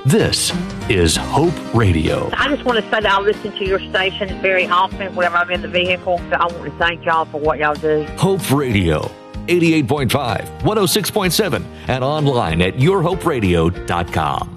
This is Hope Radio. I just want to say that I listen to your station very often whenever I'm in the vehicle. So I want to thank y'all for what y'all do. Hope Radio, 88.5, 106.7, and online at yourhoperadio.com.